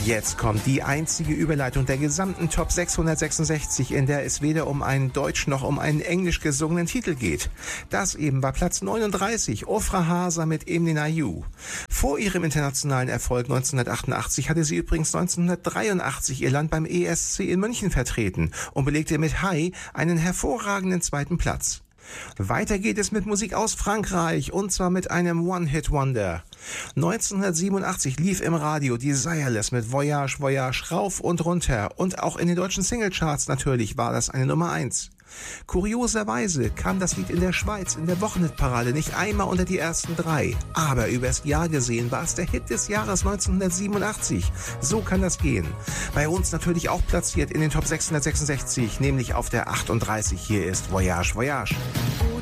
Jetzt kommt die einzige Überleitung der gesamten Top 666, in der es weder um einen deutsch noch um einen englisch gesungenen Titel geht. Das eben war Platz 39, Ofra Hasa mit Emine Ayu. Vor ihrem internationalen Erfolg 1988 hatte sie übrigens 1983 ihr Land beim ESC in München vertreten und belegte mit Hai einen hervorragenden zweiten Platz. Weiter geht es mit Musik aus Frankreich, und zwar mit einem One-Hit-Wonder. 1987 lief im Radio Desireless mit Voyage, Voyage rauf und runter, und auch in den deutschen Singlecharts natürlich war das eine Nummer 1. Kurioserweise kam das Lied in der Schweiz in der Wochenhitparade nicht einmal unter die ersten 3. Aber übers Jahr gesehen war es der Hit des Jahres 1987. So kann das gehen. Bei uns natürlich auch platziert in den Top 666, nämlich auf der 38. Hier ist Voyage, Voyage.